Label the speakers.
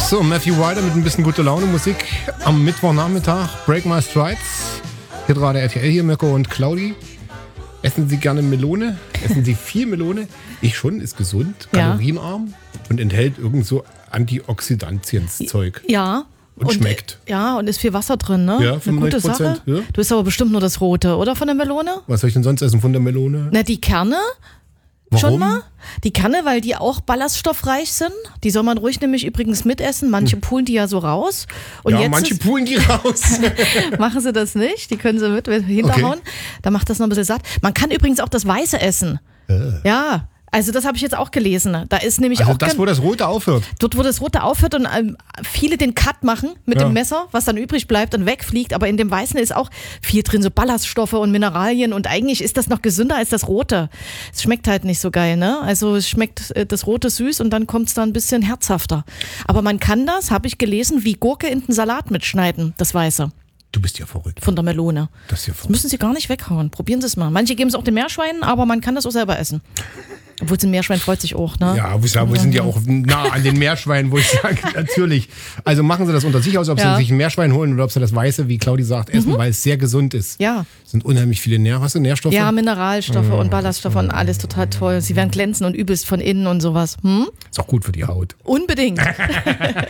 Speaker 1: So, Matthew Ryder mit ein bisschen gute Laune Musik am Mittwochnachmittag. Break My Strides. Hier gerade RTL hier, Mirko und Claudi. Essen Sie gerne Melone? Essen Sie viel Melone? Ich schon, ist gesund, kalorienarm und enthält irgend so Antioxidantienszeug.
Speaker 2: Ja.
Speaker 1: Und schmeckt.
Speaker 2: Ja, und ist viel Wasser drin, ne?
Speaker 1: Ja, 95%.
Speaker 2: Eine gute Sache.
Speaker 1: Ja.
Speaker 2: Du isst aber bestimmt nur das Rote, oder? Von der Melone?
Speaker 1: Was soll ich denn sonst essen von der Melone?
Speaker 2: Na, die Kerne.
Speaker 1: Warum?
Speaker 2: Schon mal? Die Kerne, weil die auch ballaststoffreich sind. Die soll man ruhig nämlich übrigens mitessen. Manche pulen die ja so raus. Und
Speaker 1: ja,
Speaker 2: jetzt
Speaker 1: manche pulen die raus.
Speaker 2: machen sie das nicht. Die können sie mit hinterhauen. Okay. Da macht das noch ein bisschen satt. Man kann übrigens auch das Weiße essen. Ja. Also das habe ich jetzt auch gelesen. Da ist nämlich
Speaker 1: also
Speaker 2: auch
Speaker 1: das, wo das Rote aufhört.
Speaker 2: Dort, wo das Rote aufhört und viele den Cut machen mit dem Messer, was dann übrig bleibt und wegfliegt. Aber in dem Weißen ist auch viel drin, so Ballaststoffe und Mineralien. Und eigentlich ist das noch gesünder als das Rote. Es schmeckt halt nicht so geil, ne? Also es schmeckt das Rote süß und dann kommt es da ein bisschen herzhafter. Aber man kann das, habe ich gelesen, wie Gurke in den Salat mitschneiden, das Weiße.
Speaker 1: Du bist ja verrückt.
Speaker 2: Von der Melone.
Speaker 1: Das ist ja verrückt.
Speaker 2: Das müssen Sie gar nicht weghauen. Probieren Sie es mal. Manche geben es auch den Meerschweinen, aber man kann das auch selber essen. Obwohl ein Meerschwein freut sich auch, ne?
Speaker 1: Ja, wir sind ja auch nah an den Meerschweinen, wo ich sage, natürlich. Also machen Sie das unter sich aus, ob Sie sich ein Meerschwein holen oder ob Sie das Weiße, wie Claudi sagt, essen, weil es sehr gesund ist.
Speaker 2: Ja.
Speaker 1: Es sind unheimlich viele Nährstoffe.
Speaker 2: Ja, Mineralstoffe und Ballaststoffe und alles total toll. Sie werden glänzen und übelst von innen und sowas.
Speaker 1: Ist auch gut für die Haut.
Speaker 2: Unbedingt.